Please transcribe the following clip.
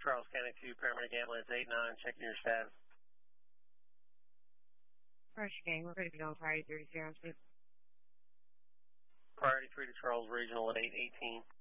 Charles County 2, paramedic ambulance 89, checking your status. First gang, we're ready to go on priority 30, 0. Priority 3 to Charles Regional at 818.